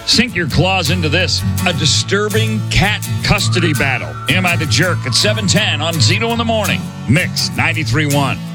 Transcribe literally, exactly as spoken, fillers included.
Sink your claws into this. A disturbing cat custody battle. Am I the Jerk at seven ten on Zeno in the Morning. Mix ninety-three point one.